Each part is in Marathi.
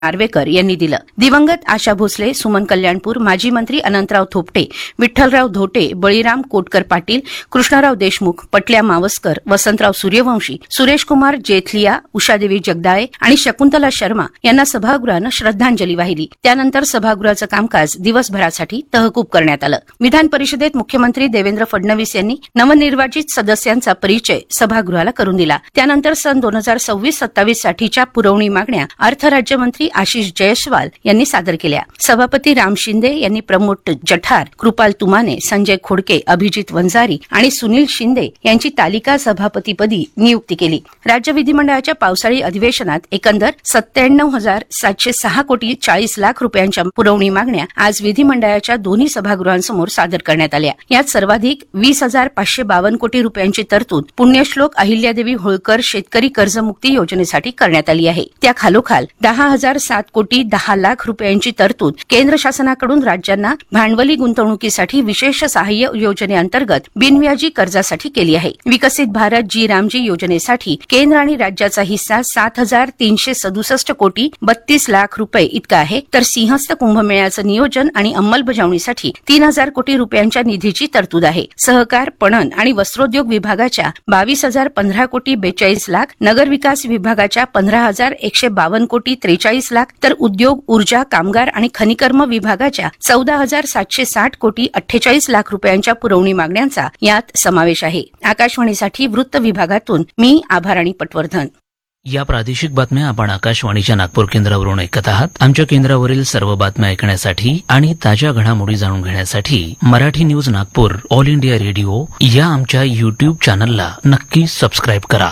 नार्वेकर यांनी दिलं. दिवंगत आशा भोसले, सुमन कल्याणपूर, माजी मंत्री अनंतराव थोपटे, विठ्ठलराव धोटे, बळीराम कोटकर पाटील, कृष्णराव देशमुख, पटल्या मावसकर, वसंतराव सूर्यवंशी, सुरेश कुमार जेथलिया, उषादेवी जगदाळे आणि शकुंतला शर्मा यांना सभागृहानं श्रद्धांजली वाहिली. त्यानंतर सभागृहाचं कामकाज दिवसभरासाठी तहकूब करण्यात आलं. विधान परिषदेत मुख्यमंत्री देवेंद्र फडणवीस यांनी नवनिर्वाचित सदस्यांचा परिचय सभागृहाला करून दिला. त्यानंतर सन 2026-27 साठीच्या पुरवणी मागण्या अर्थ राज्यमंत्री आशिष जयस्वाल यांनी सादर केल्या. सभापती राम शिंदे यांनी प्रमोद जठार, कृपाल तुमाने, संजय खोडके, अभिजित वंजारी आणि सुनील शिंदे यांची तालिका सभापतीपदी नियुक्ती केली. राज्य विधिमंडळाच्या पावसाळी अधिवेशनात एकंदर 97,706 कोटी 40 लाख रुपयांच्या पुरवणी मागण्या आज विधिमंडळाच्या दोन्ही सभागृहांसमोर सादर करण्यात आल्या. यात सर्वाधिक 20,552 कोटी रुपयांची तरतूद पुण्यश्लोक अहिल्यादेवी होळकर शेतकरी कर्जमुक्ती योजनेसाठी करण्यात आली आहे. त्या खालोखाल 10,007 कोटी 10 लाख रुपयांची तरतूद केंद्र शासनाकडून राज्यांना भांडवली गुंतवणुकीसाठी विशेष सहाय्य योजनेअंतर्गत बिनव्याजी कर्जासाठी केली आहे. विकसित भारत जी रामजी योजनेसाठी केंद्र आणि राज्याचा हिस्सा 7,367 कोटी 32 लाख रुपये इतका आहे, तर सिंहस्थ कुंभमेळ्याचं नियोजन आणि अंमलबजावणीसाठी 3,000 कोटी रुपयांच्या निधीची तरतूद आहे. सहकार, पणन आणि वस्त्रोद्योग विभागाच्या 22,015 कोटी 42 लाख, नगरविकास विभागाच्या 15,152 कोटी 43 लाख, तर उद्योग, ऊर्जा, कामगार आणि खनिकर्म विभागाच्या 14,760 कोटी 48 लाख रुपयांच्या पुरवणी मागण्यांचा यात समावेश आहे. आकाशवाणीसाठी वृत्त विभागातून मी आभाराणी पटवर्धन. या प्रादेशिक बातम्या आपण आकाशवाणीच्या नागपूर केंद्रावरून ऐकत आहात. आमच्या केंद्रावरील सर्व बातम्या ऐकण्यासाठी आणि ताज्या घडामोडी जाणून घेण्यासाठी Marathi news Nagpur all India radio या आमच्या युट्यूब चॅनलला नक्की सबस्क्राईब करा.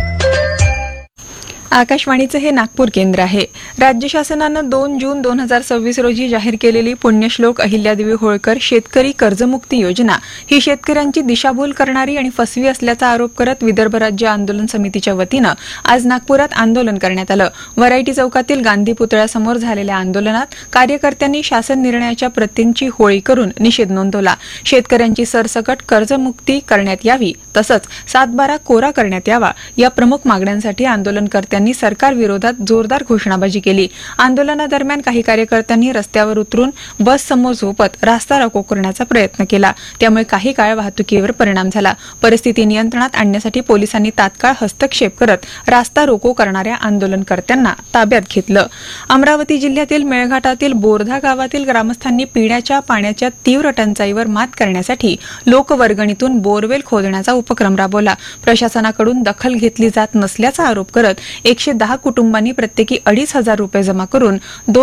आकाशवाणीचे हे नागपूर केंद्र आहे. राज्य शासनानं 2 जून 2026 रोजी जाहीर केलेली पुण्यश्लोक अहिल्यादेवी होळकर शेतकरी कर्जमुक्ती योजना ही शेतकऱ्यांची दिशाभूल करणारी आणि फसवी असल्याचा आरोप करत विदर्भ राज्य आंदोलन समितीच्या वतीनं आज नागपुरात आंदोलन करण्यात आलं. व्हरायटी चौकातील गांधी पुतळ्यासमोर झालेल्या आंदोलनात कार्यकर्त्यांनी शासन निर्णयाच्या प्रतींची होळी करून निषेध नोंदवला. शेतकऱ्यांची सरसकट कर्जमुक्ती करण्यात यावी तसंच 7/12 कोरा करण्यात यावा या प्रमुख मागण्यांसाठी आंदोलनकर्त्यांनी सरकार विरोधात जोरदार घोषणाबाजी केली. आंदोलनादरम्यान काही कार्यकर्त्यांनी रस्त्यावर उतरून बस समोर झोपत रास्ता रोको करण्याचा प्रयत्न केला. त्यामुळे काही काळ वाहतुकीवर परिणाम झाला. परिस्थिती नियंत्रणात आणण्यासाठी पोलिसांनी तात्काळ हस्तक्षेप करत रास्ता रोको करणाऱ्या आंदोलनकर्त्यांना ताब्यात घेतलं. अमरावती जिल्ह्यातील मेळघाटातील बोरधा गावातील ग्रामस्थांनी पिण्याच्या पाण्याच्या तीव्र टंचाईवर मात करण्यासाठी लोकवर्गणीतून बोरवेल खोदण्याचा उपक्रम राबवला. प्रशासनाकडून दखल घेतली जात नसल्याचा आरोप करत 110 कुटुंबांनी प्रत्येकी 2,500 रुपये जमा करून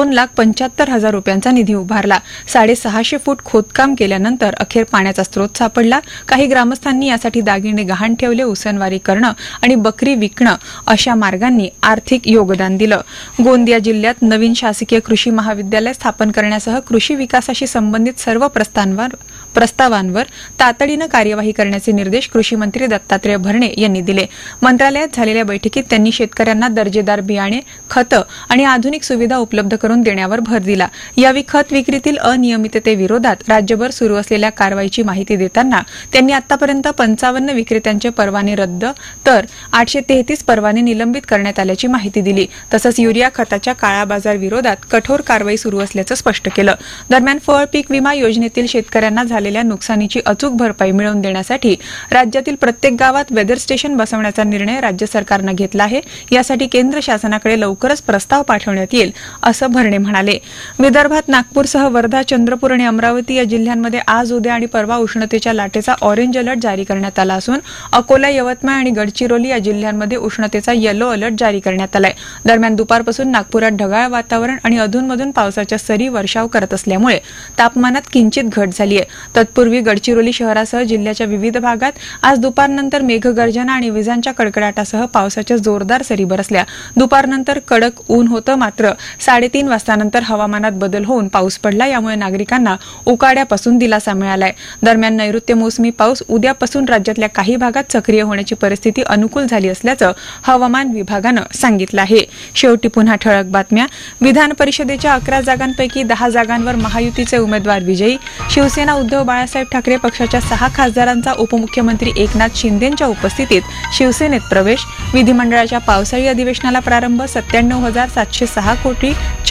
2,75,000 रुपयांचा निधी उभारला. 650 फूट खोदकाम केल्यानंतर अखेर पाण्याचा स्रोत सापडला. काही ग्रामस्थांनी यासाठी दागिने गहाण ठेवले. उसनवारी करणं आणि बकरी विकणं अशा मार्गांनी आर्थिक योगदान दिलं. गोंदिया जिल्ह्यात नवीन शासकीय कृषी महाविद्यालय स्थापन करण्यासह कृषी विकासाशी संबंधित सर्व प्रस्तावांवर तातडीनं कार्यवाही करण्याचे निर्देश कृषी मंत्री दत्तात्रय भरणे यांनी दिले. मंत्रालयात झालेल्या बैठकीत त्यांनी शेतकऱ्यांना दर्जेदार बियाणे, खतं आणि आधुनिक सुविधा उपलब्ध करून देण्यावर भर दिला. यावेळी खत विक्रीतील अनियमिततेविरोधात राज्यभर सुरू असलेल्या कारवाईची माहिती देताना त्यांनी आतापर्यंत 55 विक्रेत्यांचे परवाने रद्द तर 833 परवाने निलंबित करण्यात आल्याची माहिती दिली. तसंच युरिया खताच्या काळाबाजार विरोधात कठोर कारवाई सुरू असल्याचं स्पष्ट केलं. दरम्यान फळ पीक विमा योजनेतील शेतकऱ्यांना झालेल्या नुकसानीची अचूक भरपाई मिळवून देण्यासाठी राज्यातील प्रत्येक गावात वेदर स्टेशन बसवण्याचा निर्णय राज्य सरकारनं घेतला आहे. यासाठी केंद्र शासनाकडे लवकरच प्रस्ताव पाठवण्यात येईल असं भरणे म्हणाले. विदर्भात नागपूरसह वर्धा, चंद्रपूर आणि अमरावती या जिल्ह्यांमध्ये आज, उद्या आणि परवा उष्णतेच्या लाटेचा ऑरेंज अलर्ट जारी करण्यात आला असून अकोला, यवतमाळ आणि गडचिरोली या जिल्ह्यांमध्ये उष्णतेचा येलो अलर्ट जारी करण्यात आलाय. दरम्यान दुपारपासून नागपुरात ढगाळ वातावरण आणि अधूनमधून पावसाच्या सरी वर्षाव करत असल्यामुळे तापमानात किंचित घट झाली आहे. तत्पूर्वी गडचिरोली शहरासह जिल्ह्याच्या विविध भागात आज दुपारनंतर मेघगर्जना आणि विजांच्या कडकडाटासह पावसाच्या जोरदार सरी बरसल्या. दुपारनंतर कडक ऊन होतं, मात्र 3:30 वाजतानंतर हवामानात बदल होऊन पाऊस पडला. यामुळे नागरिकांना उकाड्यापासून दिलासा मिळालाय. दरम्यान नैऋत्य मोसमी पाऊस उद्यापासून राज्यातल्या काही भागात सक्रिय होण्याची परिस्थिती अनुकूल झाली असल्याचं हवामान विभागानं सांगितलं आहे. शेवटी पुन्हा ठळक बातम्या. विधान परिषदेच्या 11 जागांपैकी 10 जागांवर महायुतीचे उमेदवार विजयी. शिवसेना उद्धव उद्धव बाळासाहेब ठाकरे पक्षाच्या 6 खासदारांचा उपमुख्यमंत्री एकनाथ शिंदेंच्या उपस्थितीत शिवसेनेत प्रवेश. विधिमंडळाच्या पावसाळी अधिवेशनाला प्रारंभ. 97,706 कोटी